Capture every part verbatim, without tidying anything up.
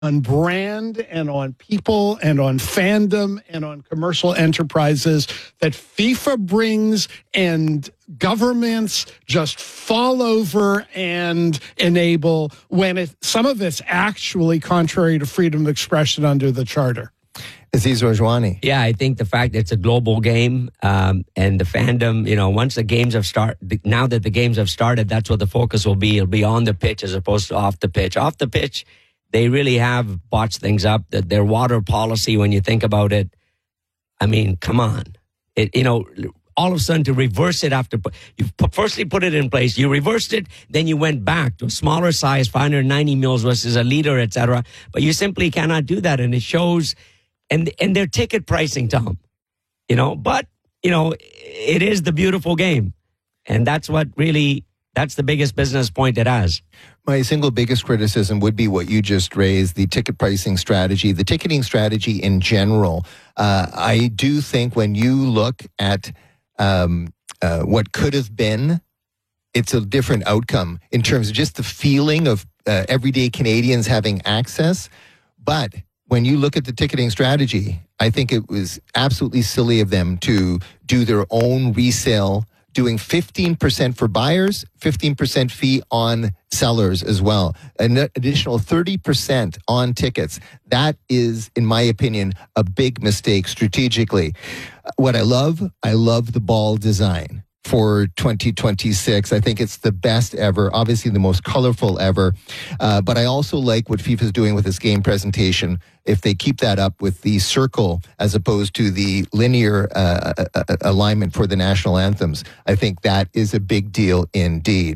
on brand and on people and on fandom and on commercial enterprises that FIFA brings and governments just fall over and enable when it, some of it's actually contrary to freedom of expression under the Charter. Aziz Rojwani. Yeah, I think the fact that it's a global game um, and the fandom, you know, once the games have started, now that the games have started, that's what the focus will be. It'll be on the pitch as opposed to off the pitch. Off the pitch, they really have botched things up. Their water policy, when you think about it, I mean, come on. It, you know, all of a sudden to reverse it after, you firstly put it in place, you reversed it, then you went back to a smaller size, five hundred ninety mils versus a liter, et cetera. But you simply cannot do that. And it shows, and, and their ticket pricing, Tom, you know, but, you know, it is the beautiful game. And that's what really, that's the biggest business point it has. My single biggest criticism would be what you just raised, the ticket pricing strategy, the ticketing strategy in general. Uh, I do think when you look at um, uh, what could have been, it's a different outcome in terms of just the feeling of uh, everyday Canadians having access. But when you look at the ticketing strategy, I think it was absolutely silly of them to do their own resale, doing fifteen percent for buyers, fifteen percent fee on sellers as well. An additional thirty percent on tickets. That is, in my opinion, a big mistake strategically. What I love, I love the ball design for twenty twenty-six. I think it's the best ever, obviously the most colorful ever. Uh, but I also like what FIFA's doing with this game presentation. If they keep that up with the circle as opposed to the linear uh, uh, alignment for the national anthems, I think that is a big deal indeed.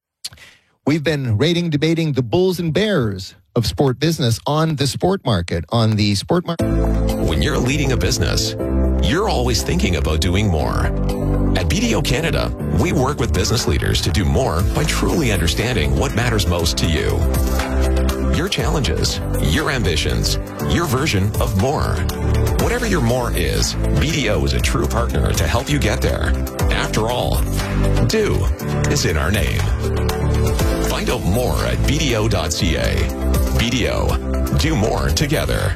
We've been rating, debating the bulls and bears of sport business on the sport market, on the sport market. When you're leading a business, you're always thinking about doing more. At B D O Canada, we work with business leaders to do more by truly understanding what matters most to you. Your challenges, your ambitions, your version of more. Whatever your more is, B D O is a true partner to help you get there. After all, do is in our name. Find out more at b d o dot c a. B D O, do more together.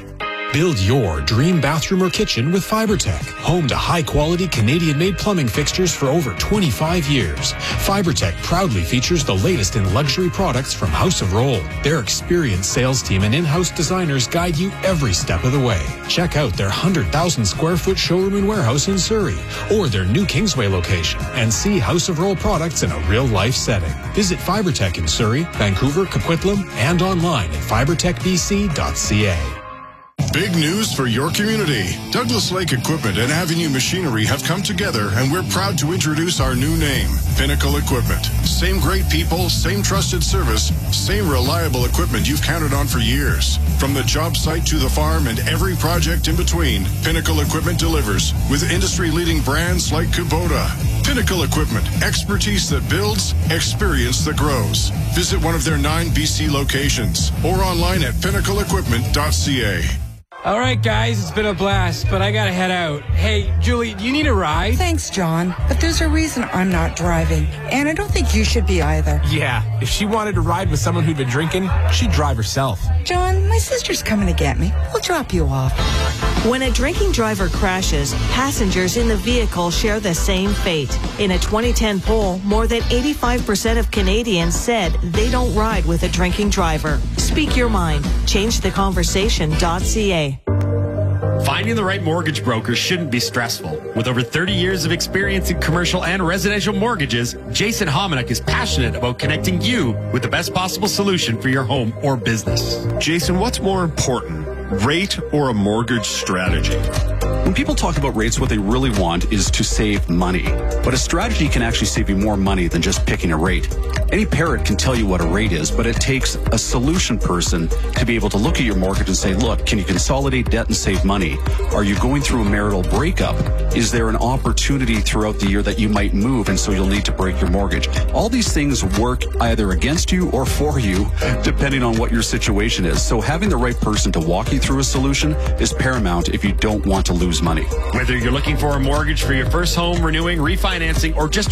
Build your dream bathroom or kitchen with Fibertech. Home to high-quality Canadian-made plumbing fixtures for over twenty-five years. Fibertech proudly features the latest in luxury products from House of Rohl. Their experienced sales team and in-house designers guide you every step of the way. Check out their one hundred thousand square foot showroom and warehouse in Surrey or their new Kingsway location and see House of Rohl products in a real-life setting. Visit Fibertech in Surrey, Vancouver, Coquitlam, and online at fibertech b c dot c a. Big news for your community. Douglas Lake Equipment and Avenue Machinery have come together, and we're proud to introduce our new name, Pinnacle Equipment. Same great people, same trusted service, same reliable equipment you've counted on for years. From the job site to the farm and every project in between, Pinnacle Equipment delivers with industry-leading brands like Kubota. Pinnacle Equipment, expertise that builds, experience that grows. Visit one of their nine B C locations or online at pinnacle equipment dot c a. All right, guys, it's been a blast, but I gotta head out. Hey, Julie, do you need a ride? Thanks, John, but there's a reason I'm not driving, and I don't think you should be either. Yeah, if she wanted to ride with someone who'd been drinking, she'd drive herself. John, my sister's coming to get me. We'll drop you off. When a drinking driver crashes, passengers in the vehicle share the same fate. In a twenty ten poll, more than eighty-five percent of Canadians said they don't ride with a drinking driver. Speak your mind. Change the conversation dot c a. Finding the right mortgage broker shouldn't be stressful. With over thirty years of experience in commercial and residential mortgages, Jason Hominick is passionate about connecting you with the best possible solution for your home or business. Jason, what's more important, rate or a mortgage strategy? When people talk about rates, what they really want is to save money. But a strategy can actually save you more money than just picking a rate. Any parrot can tell you what a rate is, but it takes a solution person to be able to look at your mortgage and say, look, can you consolidate debt and save money? Are you going through a marital breakup? Is there an opportunity throughout the year that you might move and so you'll need to break your mortgage? All these things work either against you or for you, depending on what your situation is. So having the right person to walk you through a solution is paramount if you don't want to lose money. Whether you're looking for a mortgage for your first home, renewing, refinancing, or just